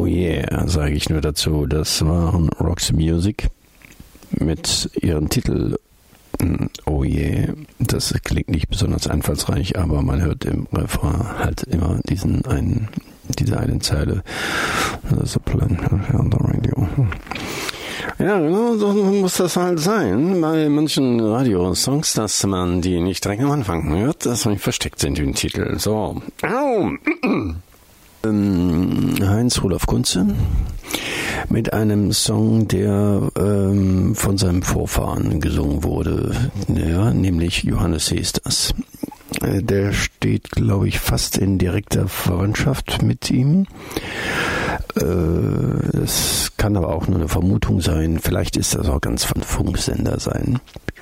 Oh yeah, sage ich nur dazu. Das waren Roxy Music mit ihrem Titel Oh yeah. Das klingt nicht besonders einfallsreich, aber man hört im Refrain halt immer diese eine Zeile. Das ist Plan on the radio. Ja, genau, so muss das halt sein bei manchen Radiosongs, dass man die nicht direkt am Anfang hört, dass sie versteckt sind im Titel. So. Heinz-Rudolf Kunze mit einem Song, der von seinem Vorfahren gesungen wurde, ja, nämlich Johannes Hesters. Der steht, glaube ich, fast in direkter Verwandtschaft mit ihm. Es kann aber auch nur eine Vermutung sein. Vielleicht ist das auch ganz von Funksender sein.